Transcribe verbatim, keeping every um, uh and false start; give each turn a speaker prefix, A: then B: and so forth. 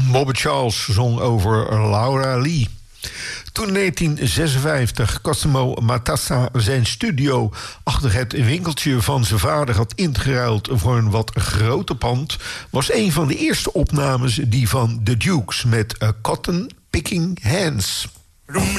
A: Bobby Charles zong over Laura Lee. Toen in negentien zesenvijftig Cosimo Matassa zijn studio achter het winkeltje van zijn vader had ingeruild voor een wat groter pand, was een van de eerste opnames die van The Dukes met uh, Cotton Picking Hands.